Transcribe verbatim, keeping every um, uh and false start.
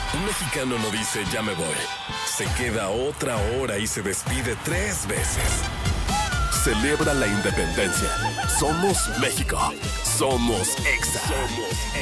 Un mexicano no dice ya me voy. Se queda otra hora y se despide tres veces. Celebra la independencia. Somos México. Somos Exa.